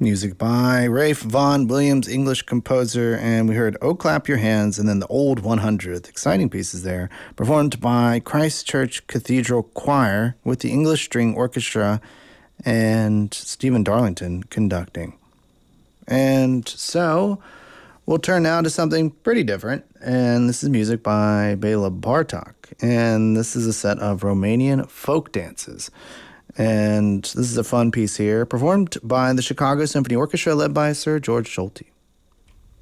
Music by Rafe Vaughan Williams, English composer, and we heard "Oh Clap Your Hands" and then "The Old 100th." Exciting pieces there, performed by Christchurch Cathedral Choir with the English String Orchestra and Stephen Darlington conducting. And so we'll turn now to something pretty different, and this is music by Bela Bartok, and this is a set of Romanian folk dances. And this is a fun piece here, performed by the Chicago Symphony Orchestra, led by Sir George Solti.